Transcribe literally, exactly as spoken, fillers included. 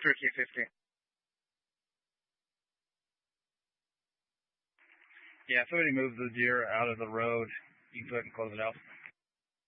three K fifty. Yeah, if somebody moves the deer out of the road, you can go ahead and close it out.